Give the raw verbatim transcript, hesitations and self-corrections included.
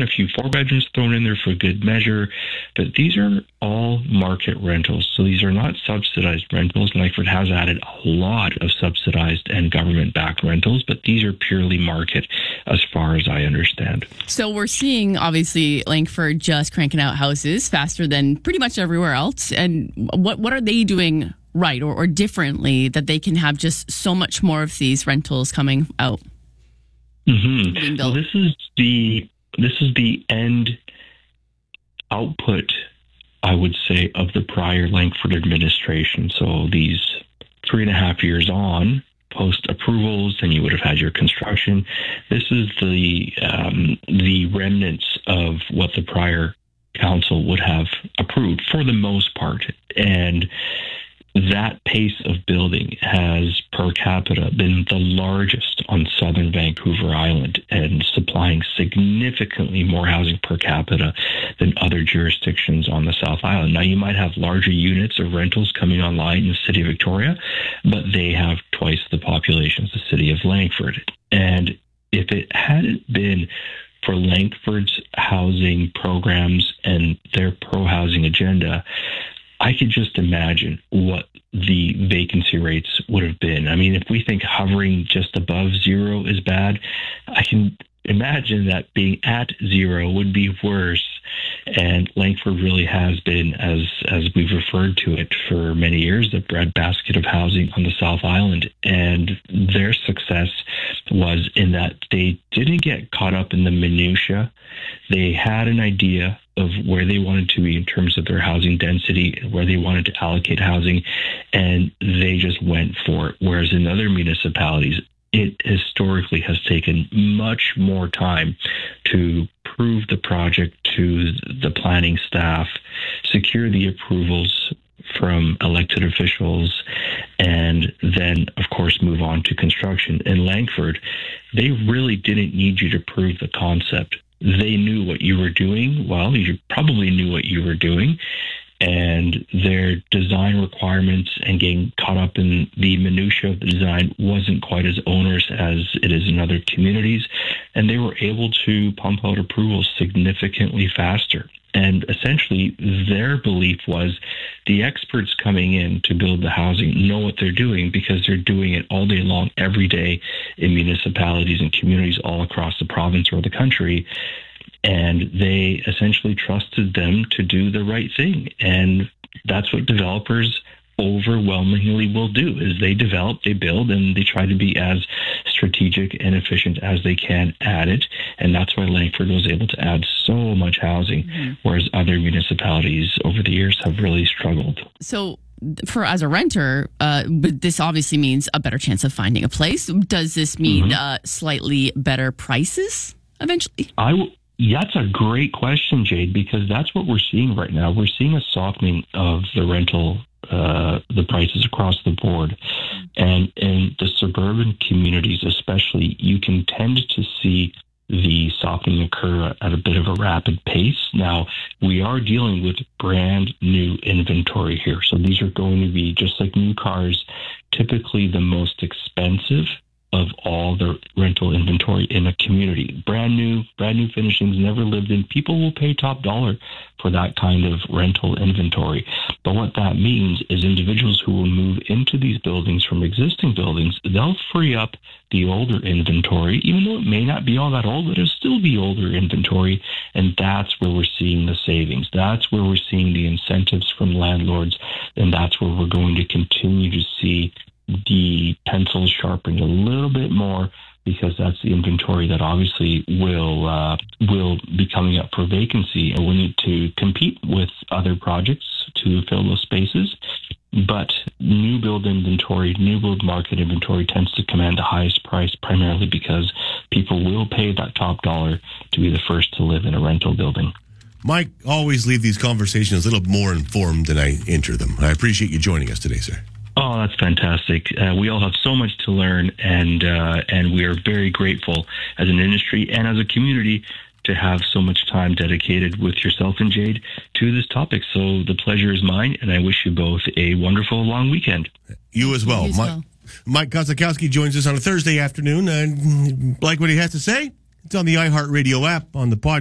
a few four bedrooms thrown in there for good measure, but these are all market rentals. So these are not subsidized rentals. Langford has added a lot of subsidized and government-backed rentals, but these are purely market as far as I understand. So we're seeing, obviously, Langford just cranking out houses faster than pretty much everywhere else. And what, what are they doing right or, or differently that they can have just so much more of these rentals coming out? Mm-hmm. Well, this is the this is the end output, I would say, of the prior Langford administration. So these three and a half years on, post approvals, then you would have had your construction. This is the um, the remnants of what the prior council would have approved for the most part, and that pace of building has per capita been the largest on southern Vancouver Island and supplying significantly more housing per capita than other jurisdictions on the South Island. Now, you might have larger units of rentals coming online in the city of Victoria, but they have twice the population as the city of Langford. And if it hadn't been for Langford's housing programs and their pro-housing agenda, I could just imagine what the vacancy rates would have been. I mean, if we think hovering just above zero is bad, I can imagine that being at zero would be worse. And Langford really has been, as as we've referred to it for many years, the breadbasket of housing on the South Island. And their success was in that they didn't get caught up in the minutia. They had an idea of where they wanted to be in terms of their housing density and where they wanted to allocate housing, and they just went for it. Whereas in other municipalities, it historically has taken much more time to prove the project to the planning staff, secure the approvals from elected officials, and then, of course, move on to construction. In Langford, they really didn't need you to prove the concept. They knew what you were doing. Well, you probably knew what you were doing. And their design requirements and getting caught up in the minutiae of the design wasn't quite as onerous as it is in other communities. And they were able to pump out approvals significantly faster. And essentially, their belief was the experts coming in to build the housing know what they're doing because they're doing it all day long, every day in municipalities and communities all across the province or the country. And they essentially trusted them to do the right thing. And that's what developers overwhelmingly will do, is they develop, they build, and they try to be as strategic and efficient as they can at it. And that's why Langford was able to add so much housing, mm-hmm. whereas other municipalities over the years have really struggled. So for as a renter, uh, but this obviously means a better chance of finding a place. Does this mean mm-hmm. uh, slightly better prices eventually? I w- Yeah, that's a great question, Jade, because that's what we're seeing right now. We're seeing a softening of the rental, uh, the prices across the board. And in the suburban communities especially, you can tend to see the softening occur at a bit of a rapid pace. Now, we are dealing with brand new inventory here. So these are going to be, just like new cars, typically the most expensive of all the rental inventory in a community. Brand new, brand new finishings, never lived in. People will pay top dollar for that kind of rental inventory. But what that means is individuals who will move into these buildings from existing buildings, they'll free up the older inventory, even though it may not be all that old, but it'll still be older inventory. And that's where we're seeing the savings. That's where we're seeing the incentives from landlords. And that's where we're going to continue to see the pencils sharpened a little bit more, because that's the inventory that obviously will uh, will be coming up for vacancy, and we need to compete with other projects to fill those spaces. But new build inventory, new build market inventory tends to command the highest price, primarily because people will pay that top dollar to be the first to live in a rental building. Mike, always leave these conversations a little more informed than I enter them. I appreciate you joining us today, sir. Oh, that's fantastic. Uh, we all have so much to learn, and uh, and we are very grateful as an industry and as a community to have so much time dedicated with yourself and Jade to this topic. So the pleasure is mine, and I wish you both a wonderful long weekend. You as well. You as Mike, well. Mike Kosakowski joins us on a Thursday afternoon. Uh, like what he has to say? It's on the iHeartRadio app, on the podcast.